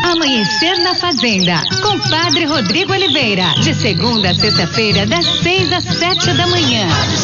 Amanhecer na Fazenda, com Padre Rodrigo Oliveira, de segunda a sexta-feira, das 6 às 7 da manhã.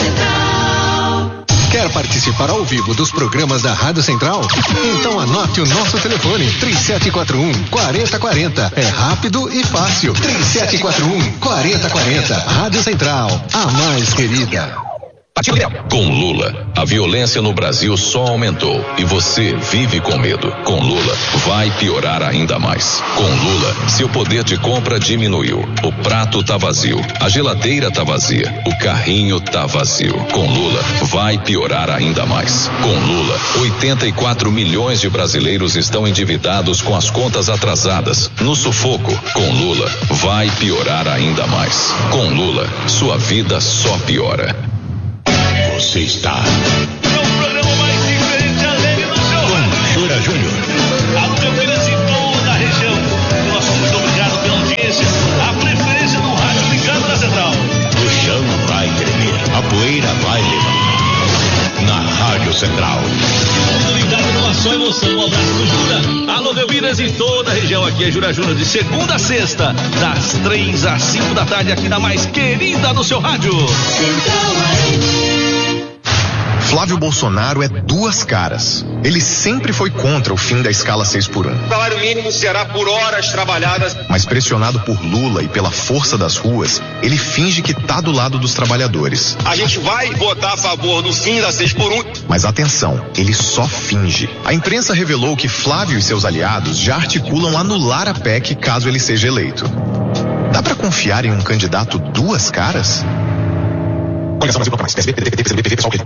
Quer participar ao vivo dos programas da Rádio Central? Então anote o nosso telefone, 3741-4040. É rápido e fácil. 3741-4040. Rádio Central, a mais querida. Com Lula, a violência no Brasil só aumentou e você vive com medo. Com Lula, vai piorar ainda mais. Com Lula, seu poder de compra diminuiu. O prato tá vazio, a geladeira tá vazia, o carrinho tá vazio. Com Lula, vai piorar ainda mais. Com Lula, 84 milhões de brasileiros estão endividados com as contas atrasadas, no sufoco. Com Lula, vai piorar ainda mais. Com Lula, sua vida só piora. Você está no programa mais diferente, alegre do seu rádio. Jura Júnior. Alô, Campinas e toda a região. Nós somos obrigados pela audiência, a preferência do rádio ligado na Central. O chão vai tremer, a poeira vai levar. Na Rádio Central. Todo ligado numa só emoção. Um abraço do Jura. Alô, Campinas e toda a região. Aqui é Jura Júnior, de segunda a sexta, das 3 às 5 da tarde, aqui na mais querida do seu rádio. Central AM. Flávio Bolsonaro é duas caras. Ele sempre foi contra o fim da escala 6x1. O salário mínimo será por horas trabalhadas. Mas pressionado por Lula e pela força das ruas, ele finge que tá do lado dos trabalhadores. A gente vai votar a favor do fim da 6x1. Mas atenção, ele só finge. A imprensa revelou que Flávio e seus aliados já articulam anular a PEC caso ele seja eleito. Dá pra confiar em um candidato duas caras? Coligação Brasil Proclamais, PSB, PDT, PCB, PV, pessoal que...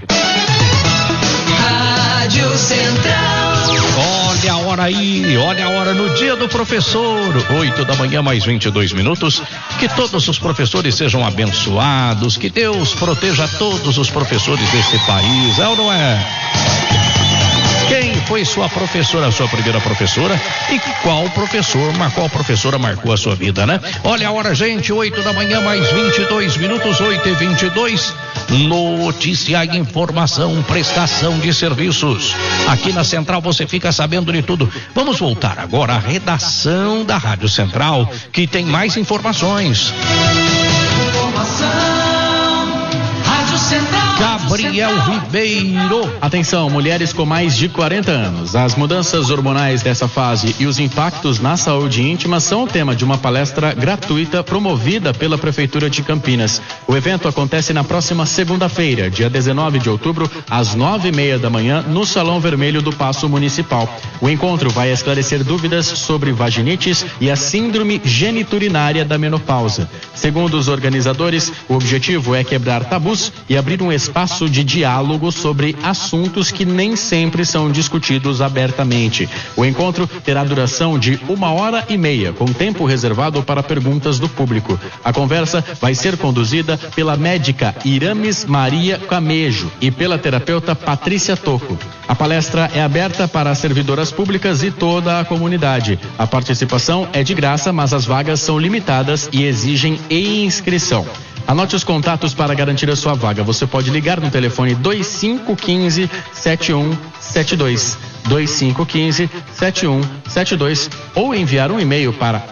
Rádio Central. Olha a hora aí, olha a hora no dia do professor, 8 da manhã mais 22 minutos, que todos os professores sejam abençoados, que Deus proteja todos os professores desse país, é ou não é? Quem foi sua professora, sua primeira professora, e qual professora marcou a sua vida, né? Olha a hora, gente, 8 da manhã mais 22 minutos, 8h22, notícia, informação, prestação de serviços. Aqui na Central você fica sabendo de tudo. Vamos voltar agora à redação da Rádio Central, que tem mais informações. Rádio Central. Gabriel Ribeiro. Atenção, mulheres com mais de 40 anos. As mudanças hormonais dessa fase e os impactos na saúde íntima são o tema de uma palestra gratuita promovida pela Prefeitura de Campinas. O evento acontece na próxima segunda-feira, dia 19 de outubro, às 9h30 da manhã, no Salão Vermelho do Paço Municipal. O encontro vai esclarecer dúvidas sobre vaginites e a síndrome geniturinária da menopausa. Segundo os organizadores, o objetivo é quebrar tabus e abrir um espaço de diálogo sobre assuntos que nem sempre são discutidos abertamente. O encontro terá duração de 1h30, com tempo reservado para perguntas do público. A conversa vai ser conduzida pela médica Irames Maria Camejo e pela terapeuta Patrícia Tocco. A palestra é aberta para servidoras públicas e toda a comunidade. A participação é de graça, mas as vagas são limitadas e exigem inscrição. Anote os contatos para garantir a sua vaga. Você pode ligar no telefone 2515-7172, 2515-7172, ou enviar um e-mail para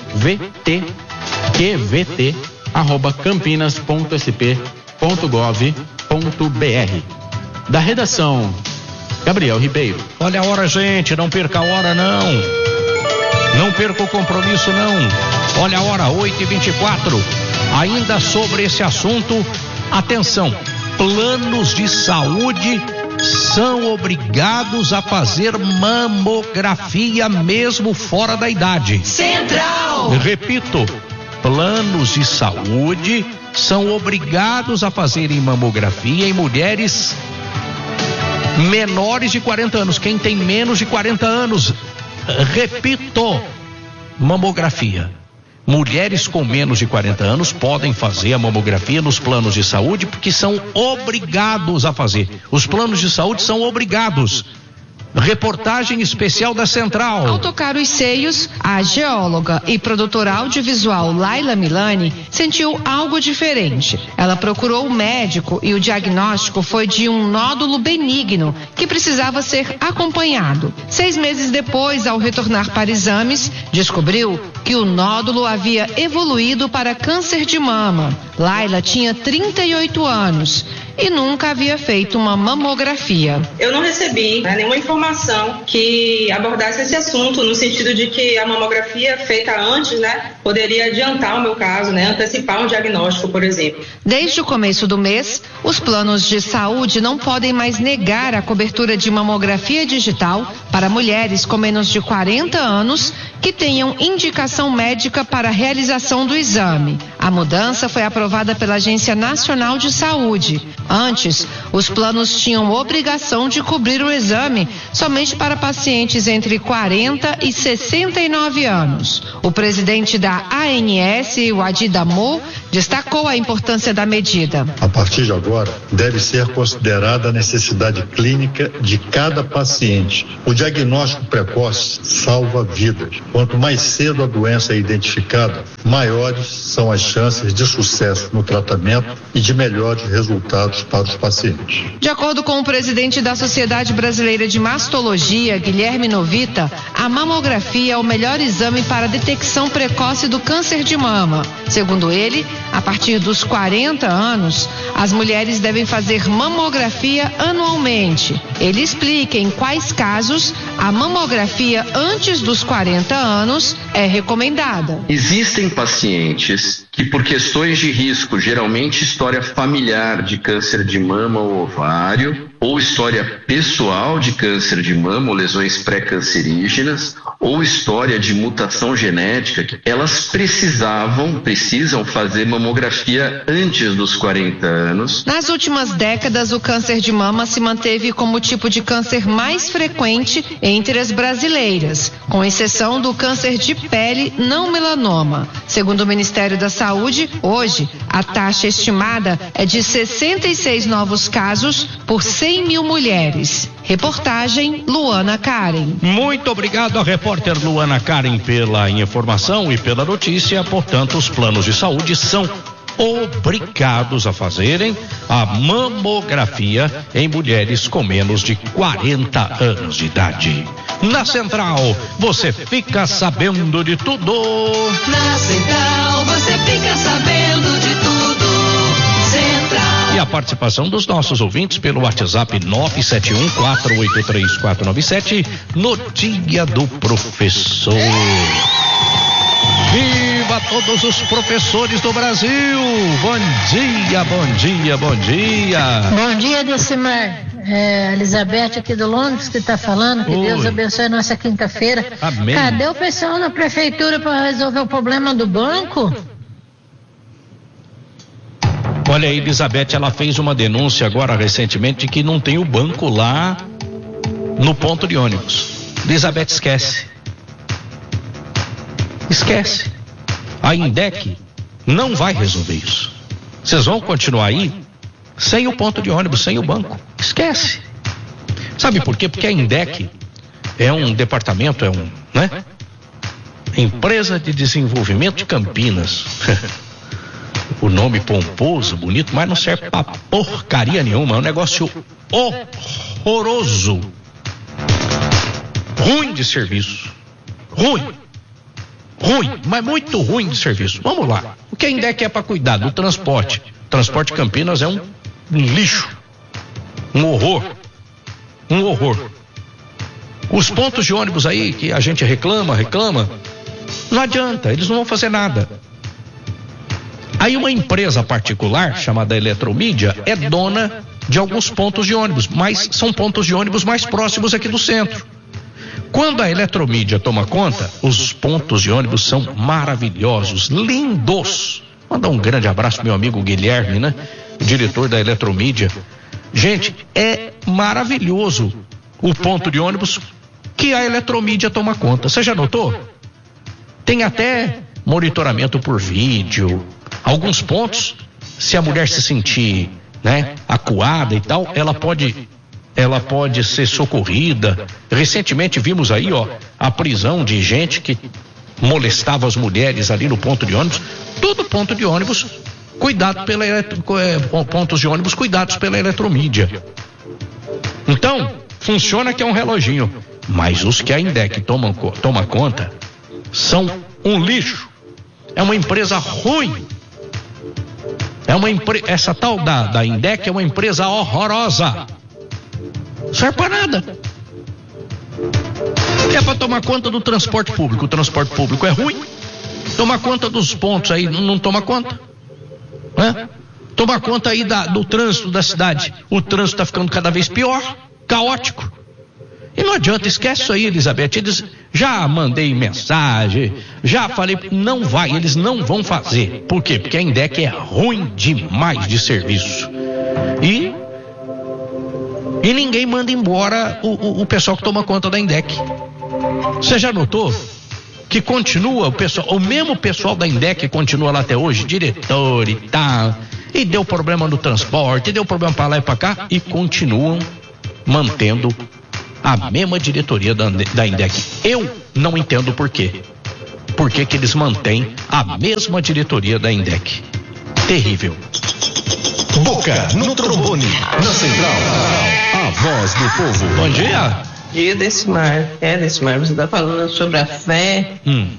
qvt@campinas.sp.gov.br. Da redação, Gabriel Ribeiro. Olha a hora, gente, não perca a hora, não. Não perca o compromisso, não. Olha a hora, 8h24. Ainda sobre esse assunto, atenção, planos de saúde são obrigados a fazer mamografia mesmo fora da idade. Central. Repito, planos de saúde são obrigados a fazerem mamografia em mulheres menores de 40 anos. Quem tem menos de 40 anos, repito, mamografia. Mulheres com menos de 40 anos podem fazer a mamografia nos planos de saúde porque são obrigados a fazer. Os planos de saúde são obrigados. Reportagem especial da Central. Ao tocar os seios, a geóloga e produtora audiovisual Laila Milani sentiu algo diferente. Ela procurou o médico e o diagnóstico foi de um nódulo benigno que precisava ser acompanhado. 6 meses depois, ao retornar para exames, descobriu que o nódulo havia evoluído para câncer de mama. Laila tinha 38 anos e nunca havia feito uma mamografia. Eu não recebi nenhuma informação que abordasse esse assunto, no sentido de que a mamografia feita antes, poderia adiantar o meu caso, antecipar um diagnóstico, por exemplo. Desde o começo do mês, os planos de saúde não podem mais negar a cobertura de mamografia digital para mulheres com menos de 40 anos que tenham indicação médica para a realização do exame. A mudança foi aprovada pela Agência Nacional de Saúde. Antes, os planos tinham obrigação de cobrir o exame somente para pacientes entre 40 e 69 anos. O presidente da ANS, o Adi Damor, destacou a importância da medida. A partir de agora, deve ser considerada a necessidade clínica de cada paciente. O diagnóstico precoce salva vidas. Quanto mais cedo a doença é identificada, maiores são as chances de sucesso no tratamento e de melhores resultados para os pacientes. De acordo com o presidente da Sociedade Brasileira de Mastologia, Guilherme Novita, a mamografia é o melhor exame para a detecção precoce do câncer de mama. Segundo ele, a partir dos 40 anos, as mulheres devem fazer mamografia anualmente. Ele explica em quais casos a mamografia antes dos 40 anos é recomendada. Existem pacientes que, por questões de risco, geralmente história familiar de câncer de mama ou ovário, ou história pessoal de câncer de mama ou lesões pré-cancerígenas, ou história de mutação genética, elas precisam fazer mamografia antes dos 40 anos. Nas últimas décadas, o câncer de mama se manteve como o tipo de câncer mais frequente entre as brasileiras, com exceção do câncer de pele não melanoma. Segundo o Ministério da Saúde, hoje, a taxa estimada é de 66 novos casos por 100 mil mulheres. Reportagem Luana Karen. Muito obrigado a repórter Luana Karen pela informação e pela notícia. Portanto, os planos de saúde são obrigados a fazerem a mamografia em mulheres com menos de 40 anos de idade. Na Central, você fica sabendo de tudo. Na Central, você fica sabendo de tudo. Central. E a participação dos nossos ouvintes pelo WhatsApp 971-483-497 no Dia do Professor. Viva todos os professores do Brasil! Bom dia, bom dia, bom dia! Bom dia, Decimar. Elizabeth aqui do Londres que está falando, que Deus abençoe a nossa quinta-feira. Amém. Cadê o pessoal na prefeitura para resolver o problema do banco? Olha, a Elizabeth, ela fez uma denúncia agora recentemente de que não tem o banco lá no ponto de ônibus. Elizabeth, esquece. A INDEC não vai resolver isso. Vocês vão continuar aí sem o ponto de ônibus, sem o banco. Esquece. Sabe por quê? Porque a INDEC é um departamento, Empresa de Desenvolvimento de Campinas. O nome pomposo, bonito, mas não serve pra porcaria nenhuma. É um negócio horroroso. Ruim de serviço. Ruim, mas muito ruim de serviço. Vamos lá. O que a INDEC é para cuidar do transporte? O transporte Campinas é um lixo. Um horror. Os pontos de ônibus aí que a gente reclama, não adianta, eles não vão fazer nada. Aí uma empresa particular chamada Eletromídia é dona de alguns pontos de ônibus, mas são pontos de ônibus mais próximos aqui do centro. Quando a Eletromídia toma conta, os pontos de ônibus são maravilhosos, lindos. Mandar um grande abraço pro meu amigo Guilherme, o diretor da Eletromídia. Gente, é maravilhoso o ponto de ônibus que a Eletromídia toma conta. Você já notou? Tem até monitoramento por vídeo. Alguns pontos, se a mulher se sentir, acuada e tal, ela pode ela pode ser socorrida. Recentemente vimos aí, a prisão de gente que molestava as mulheres ali no ponto de ônibus. Todo ponto de ônibus cuidado pontos de ônibus cuidados pela eletromídia. Então, funciona que é um reloginho, mas os que a Indec toma conta são um lixo. É uma empresa ruim. Essa tal da Indec é uma empresa horrorosa. Serve pra nada. É pra tomar conta do transporte público. O transporte público é ruim. Tomar conta dos pontos aí, não toma conta. Tomar conta aí do trânsito da cidade. O trânsito tá ficando cada vez pior, caótico. E não adianta, esquece isso aí, Elizabeth. Eles já mandei mensagem, já falei, não vai, eles não vão fazer. Por quê? Porque a Indec é ruim demais de serviço. E ninguém manda embora o pessoal que toma conta da Indec. Você já notou que continua o mesmo pessoal da Indec continua lá até hoje, diretor e tal, e deu problema no transporte, deu problema para lá e para cá, e continuam mantendo a mesma diretoria da Indec. Eu não entendo por quê. Por que eles mantêm a mesma diretoria da Indec? Terrível. Boca no trombone, na central, a voz do povo. Bom dia. Dia Decimar, você está falando sobre a fé.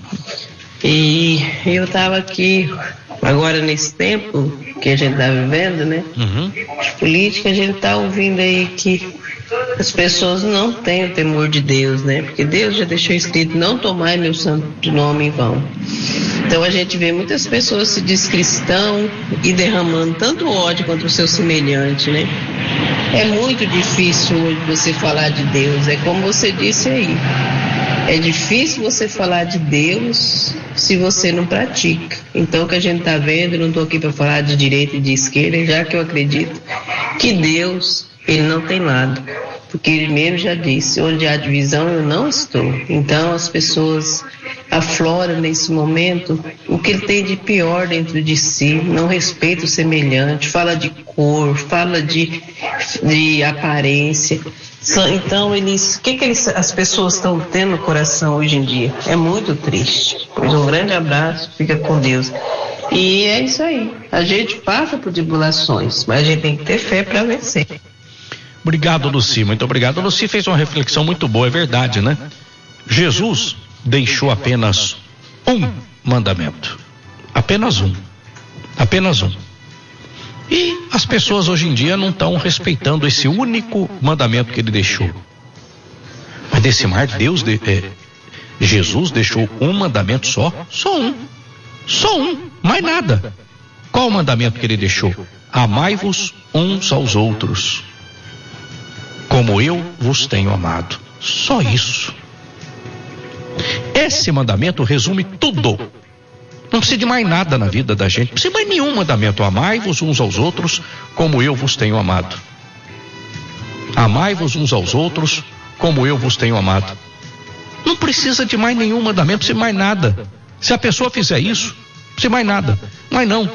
E eu estava aqui agora nesse tempo que a gente está vivendo, né? De política, a gente está ouvindo aí que as pessoas não têm o temor de Deus, né? Porque Deus já deixou escrito: não tomai meu santo nome em vão. Então a gente vê muitas pessoas se diz cristão e derramando tanto ódio contra o seu semelhante, né? É muito difícil hoje você falar de Deus, é como você disse aí. É difícil você falar de Deus se você não pratica. Então o que a gente está vendo, eu não estou aqui para falar de direita e de esquerda, já que eu acredito que Deus, Ele não tem lado. Porque Ele mesmo já disse: onde há divisão eu não estou. Então as pessoas afloram nesse momento o que ele tem de pior dentro de si, não respeita o semelhante, fala de cor, fala de aparência. Então as pessoas estão tendo no coração hoje em dia? É muito triste. Pois um grande abraço, fica com Deus. E é isso aí, a gente passa por tribulações, mas a gente tem que ter fé para vencer. Obrigado, Luci, muito obrigado. Luci fez uma reflexão muito boa, é verdade, né? Jesus deixou apenas um mandamento, apenas um. E as pessoas hoje em dia não estão respeitando esse único mandamento que ele deixou. Mas Decimar, Jesus deixou um mandamento só um, mais nada. Qual o mandamento que ele deixou? Amai-vos uns aos outros, como eu vos tenho amado. Só isso. Esse mandamento resume tudo. Não precisa de mais nada na vida da gente. Não precisa de mais nenhum mandamento. Amai-vos uns aos outros como eu vos tenho amado. Amai-vos uns aos outros como eu vos tenho amado. Não precisa de mais nenhum mandamento, não precisa de mais nada. Se a pessoa fizer isso, não precisa de mais nada. Mas não.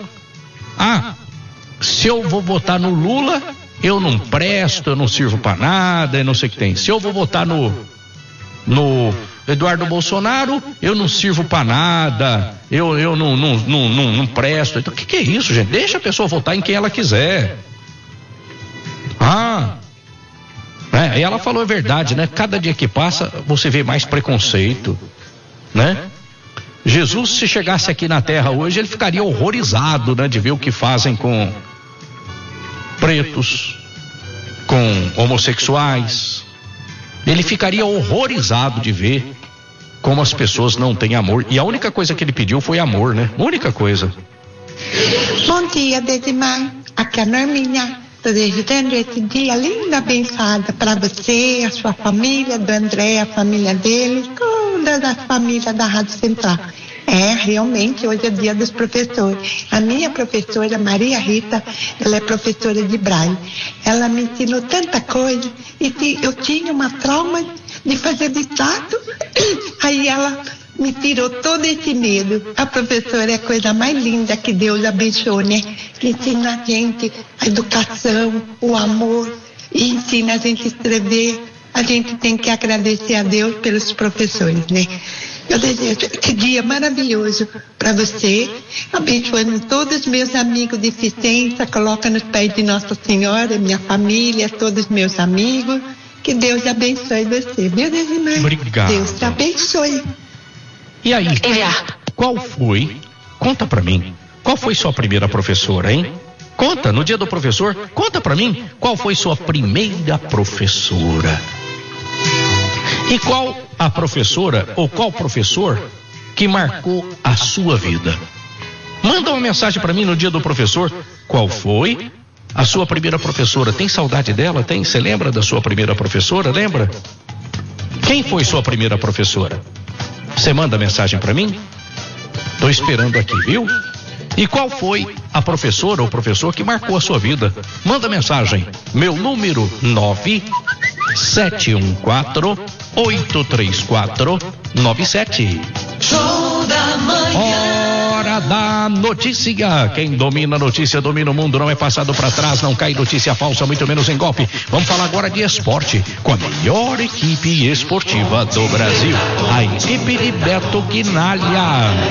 Se eu vou votar no Lula, eu não presto, eu não sirvo para nada, eu não sei o que tem. Se eu vou votar no Eduardo Bolsonaro, eu não sirvo para nada, eu não presto. Então, o que é isso, gente? Deixa a pessoa votar em quem ela quiser. E ela falou a verdade, né? Cada dia que passa, você vê mais preconceito, né? Jesus, se chegasse aqui na terra hoje, ele ficaria horrorizado, né? De ver o que fazem com pretos, com homossexuais. Ele ficaria horrorizado de ver como as pessoas não têm amor. E a única coisa que ele pediu foi amor, né? Única coisa. Bom dia, Decimar. Aqui é a Norminha. Desejando esse dia lindo, abençoado para você, a sua família, do André, a família dele, todas as famílias da Rádio Central. Realmente, hoje é dia dos professores. A minha professora, Maria Rita, ela é professora de Braille. Ela me ensinou tanta coisa e eu tinha uma trauma de fazer ditado, aí ela me tirou todo esse medo. A professora é a coisa mais linda que Deus abençoou, né? Que ensina a gente a educação, o amor e ensina a gente a escrever. A gente tem que agradecer a Deus pelos professores, né? Eu desejo esse dia maravilhoso para você, abençoando todos os meus amigos de deficiência, coloca nos pés de Nossa Senhora, minha família, todos os meus amigos. Que Deus abençoe você, meu Deus, irmã. Obrigado. Deus te abençoe. E aí, qual foi, conta pra mim, qual foi sua primeira professora, hein? Conta, no dia do professor, conta pra mim, qual foi sua primeira professora? E qual a professora ou qual professor que marcou a sua vida? Manda uma mensagem pra mim no dia do professor, qual foi a sua primeira professora? Tem saudade dela? Tem? Você lembra da sua primeira professora? Lembra? Quem foi sua primeira professora? Você manda mensagem pra mim? Tô esperando aqui, viu? E qual foi a professora ou professor que marcou a sua vida? Manda mensagem. Meu número 971483497. Show da manhã. Hora da notícia. Quem domina a notícia domina o mundo. Não é passado para trás, não cai notícia falsa, muito menos em golpe. Vamos falar agora de esporte com a melhor equipe esportiva do Brasil, a equipe de Beto Quinalha.